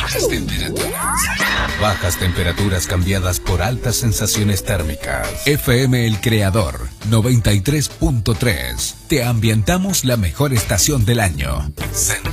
Bajas temperaturas cambiadas por altas sensaciones térmicas. FM El Creador 93.3. Te ambientamos la mejor estación del año.